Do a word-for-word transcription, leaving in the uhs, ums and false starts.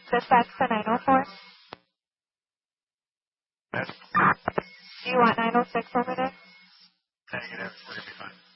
Dispatch to nine oh four. That's Do you want nine oh six over there? negative. We're going to be fine.